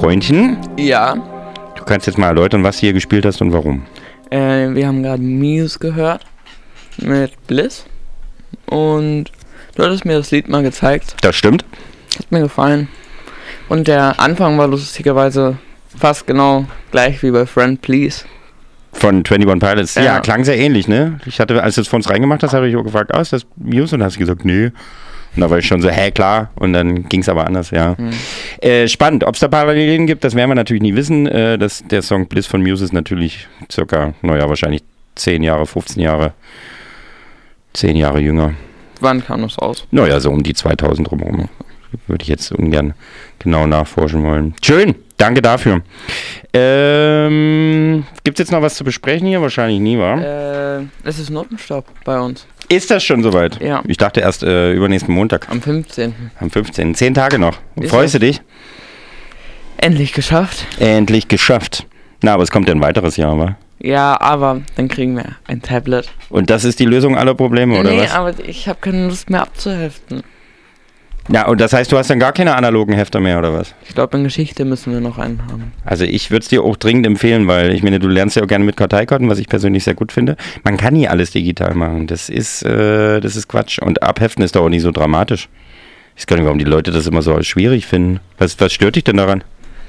Freundchen. Ja. Du kannst jetzt mal erläutern, was du hier gespielt hast und warum. Wir haben gerade Muse gehört mit Bliss und du hattest mir das Lied mal gezeigt. Das stimmt. Hat mir gefallen. Und der Anfang war lustigerweise fast genau gleich wie bei Friend Please. Von 21 Pilots. Ja, klang sehr ähnlich, ne? Ich hatte, als du es von uns reingemacht hast, habe ich auch gefragt, ist das Muse? Und dann hast du gesagt, nee. Und da war ich schon so, klar. Und dann ging es aber anders, ja. Spannend. Ob es da Parallelen gibt, das werden wir natürlich nie wissen. Der Song Bliss von Muse ist natürlich circa, wahrscheinlich 10 Jahre, 15 Jahre, 10 Jahre jünger. Wann kam das raus? Naja, so um die 2000 drumherum. Würde ich jetzt ungern genau nachforschen wollen. Schön, danke dafür. Gibt es jetzt noch was zu besprechen hier? Wahrscheinlich nie, wa? Es ist Notenstopp bei uns. Ist das schon soweit? Ja. Ich dachte erst übernächsten Montag. Am 15. Am 15. 10 Tage noch. Freust du dich? Endlich geschafft. Endlich geschafft. Na, aber es kommt ja ein weiteres Jahr, wa? Ja, aber dann kriegen wir ein Tablet. Und das ist die Lösung aller Probleme, oder was? Nee, aber ich habe keine Lust mehr abzuheften. Ja, und das heißt, du hast dann gar keine analogen Hefter mehr, oder was? Ich glaube, in Geschichte müssen wir noch einen haben. Also ich würde es dir auch dringend empfehlen, weil ich meine, du lernst ja auch gerne mit Karteikarten, was ich persönlich sehr gut finde. Man kann nie alles digital machen. Das ist Quatsch. Und abheften ist doch auch nicht so dramatisch. Ich weiß gar nicht, warum die Leute das immer so schwierig finden. Was stört dich denn daran?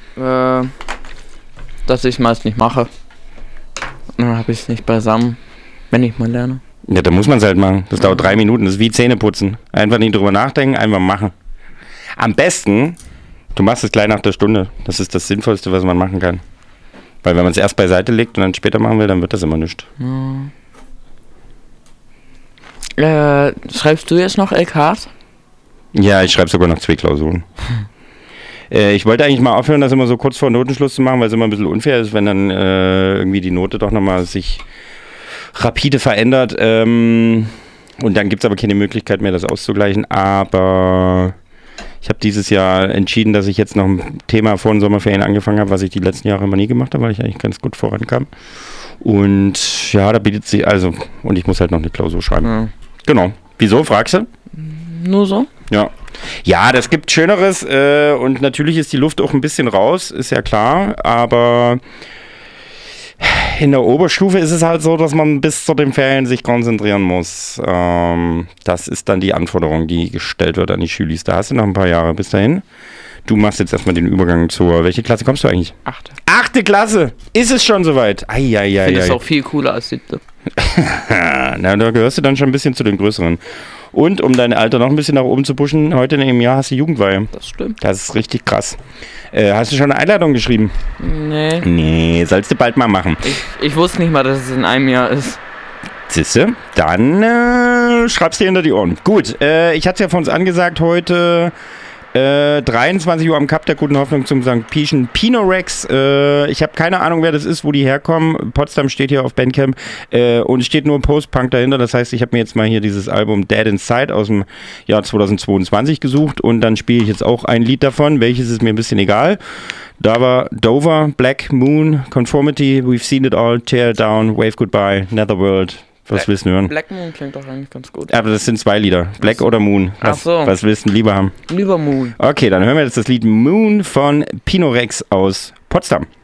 Dass ich es meist nicht mache. Und dann habe ich es nicht beisammen, wenn ich mal lerne. Ja, da muss man es halt machen. Das dauert 3 Minuten. Das ist wie Zähneputzen. Einfach nicht drüber nachdenken, einfach machen. Am besten, du machst es gleich nach der Stunde. Das ist das Sinnvollste, was man machen kann. Weil wenn man es erst beiseite legt und dann später machen will, dann wird das immer nichts. Schreibst du jetzt noch LKs? Ja, ich schreibe sogar noch 2 Klausuren. Ich wollte eigentlich mal aufhören, das immer so kurz vor Notenschluss zu machen, weil es immer ein bisschen unfair ist, wenn dann irgendwie die Note doch nochmal sich rapide verändert. Und dann gibt es aber keine Möglichkeit mehr, das auszugleichen. Aber ich habe dieses Jahr entschieden, dass ich jetzt noch ein Thema vor den Sommerferien angefangen habe, was ich die letzten Jahre immer nie gemacht habe, weil ich eigentlich ganz gut vorankam. Und ja, da bietet sich und ich muss halt noch eine Klausur schreiben. Ja. Genau. Wieso, fragst du? Nur so? Ja. Ja, das gibt Schöneres und natürlich ist die Luft auch ein bisschen raus, ist ja klar, aber in der Oberstufe ist es halt so, dass man bis zu den Ferien sich konzentrieren muss. Das ist dann die Anforderung, die gestellt wird an die Schülis. Da hast du noch ein paar Jahre bis dahin. Du machst jetzt erstmal den Übergang zur... Welche Klasse kommst du eigentlich? 8. 8. Klasse! Ist es schon soweit? Ich finde es auch viel cooler als 7. Na, da gehörst du dann schon ein bisschen zu den Größeren. Und um dein Alter noch ein bisschen nach oben zu pushen, heute in einem Jahr hast du Jugendweihe. Das stimmt. Das ist richtig krass. Hast du schon eine Einladung geschrieben? Nee. Nee, sollst du bald mal machen. Ich wusste nicht mal, dass es in einem Jahr ist. Siehste, dann schreib's dir hinter die Ohren. Gut, ich hatte es ja von uns angesagt, heute 23 Uhr am Kap der Guten Hoffnung zum St. Pieschen Pinorex. Ich habe keine Ahnung, wer das ist, wo die herkommen. Potsdam steht hier auf Bandcamp und es steht nur Post-Punk dahinter. Das heißt, ich habe mir jetzt mal hier dieses Album Dead Inside aus dem Jahr 2022 gesucht und dann spiele ich jetzt auch ein Lied davon. Welches ist mir ein bisschen egal. Da war Dover, Black Moon, Conformity, We've Seen It All, Tear Down, Wave Goodbye, Netherworld. Was willst du hören? Black Moon klingt doch eigentlich ganz gut. Aber das sind 2 Lieder. Black oder Moon. Was willst du lieber haben? Lieber Moon. Okay, dann hören wir jetzt das Lied Moon von Pinorex aus Potsdam.